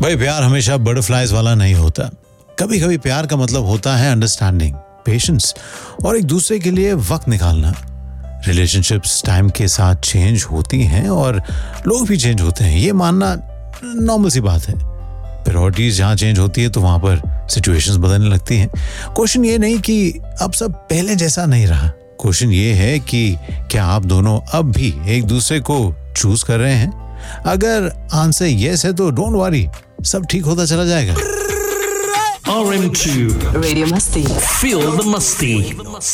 भाई प्यार हमेशा बटरफ्लाइज वाला नहीं होता। कभी कभी प्यार का मतलब होता है अंडरस्टैंडिंग, पेशेंस और एक दूसरे के लिए वक्त निकालना। रिलेशनशिप्स टाइम के साथ चेंज होती हैं और लोग भी चेंज होते हैं, ये मानना नॉर्मल सी बात है। प्रायोरिटीज जहाँ चेंज होती है तो वहां पर सिचुएशंस बदलने लगती हैं। क्वेश्चन ये नहीं कि अब सब पहले जैसा नहीं रहा, क्वेश्चन ये है कि क्या आप दोनों अब भी एक दूसरे को चूज कर रहे हैं। अगर आंसर यस है तो डोंट वरी, सब ठीक होता चला जाएगा। RM2 Radio Masti. Feel the Musty.